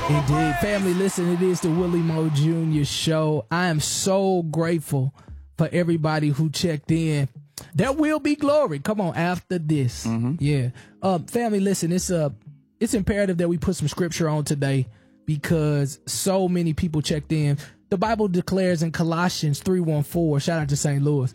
Indeed. Family, listen, it is the Willie Moe Jr. Show. I am so grateful for everybody who checked in. There will be glory. Come on, after this. Yeah. Family, listen, it's imperative that we put some scripture on today because so many people checked in. The Bible declares in Colossians 3:14, shout out to St. Louis,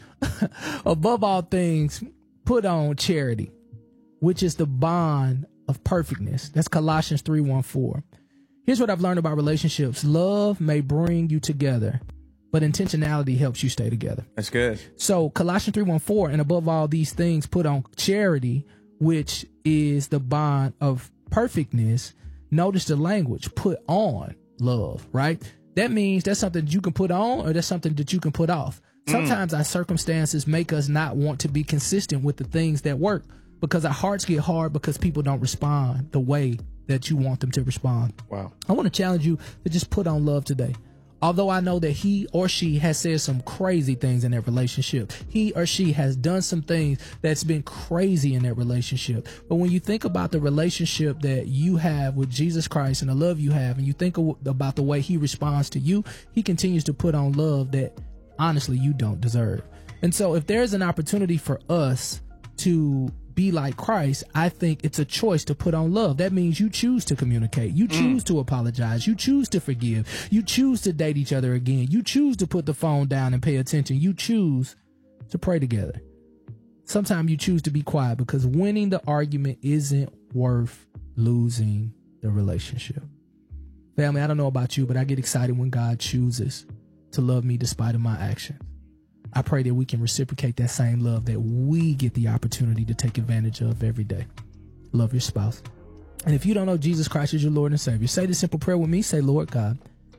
above all things, put on charity, which is the bond of perfectness. That's Colossians 3:14. Here's what I've learned about relationships. Love may bring you together, but intentionality helps you stay together. That's good. So Colossians 3:14, and above all these things, put on charity, which is the bond of perfectness. Notice the language, put on love, right? That means that's something that you can put on or that's something that you can put off. Sometimes our circumstances make us not want to be consistent with the things that work because our hearts get hard because people don't respond the way that you want them to respond. Wow. I want to challenge you to just put on love today. Although I know that he or she has said some crazy things in that relationship. He or she has done some things that's been crazy in that relationship. But when you think about the relationship that you have with Jesus Christ and the love you have, and you think about the way he responds to you, he continues to put on love that honestly you don't deserve. And so if there's an opportunity for us to be like Christ, I think it's a choice to put on love. That means you choose to communicate. You choose to apologize. You choose to forgive. You choose to date each other again. You choose to put the phone down and pay attention. You choose to pray together. Sometimes you choose to be quiet because winning the argument isn't worth losing the relationship. Family, I don't know about you, but I get excited when God chooses to love me despite of my actions. I pray that we can reciprocate that same love that we get the opportunity to take advantage of every day. Love your spouse. And if you don't know Jesus Christ as your Lord and Savior, say this simple prayer with me. Say, Lord God,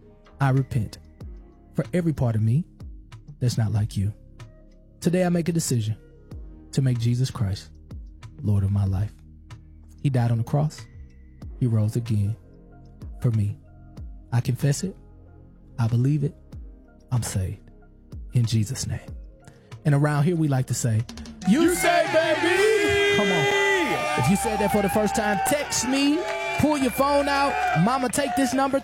I repent for every part of me that's not like you. Today I make a decision to make Jesus Christ Lord of my life. He died on the cross. He rose again for me. I confess it. I believe it. I'm saved. In Jesus' name. And around here we like to say, you say, baby! Come on. If you said that for the first time, text me, pull your phone out. Mama, take this number,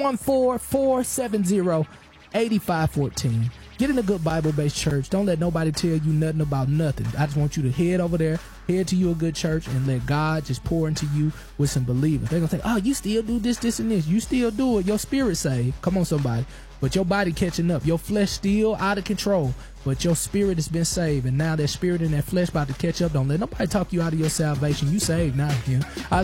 314-470-8514. Get in a good Bible-based church. Don't let nobody tell you nothing about nothing. I just want you to head over there, head to you a good church, and let God just pour into you with some believers. They're going to say, oh, you still do this, this, and this. You still do it. Your spirit saved. Come on, somebody. But your body catching up. Your flesh still out of control. But your spirit has been saved. And now that spirit and that flesh about to catch up. Don't let nobody talk you out of your salvation. You saved now. Yeah.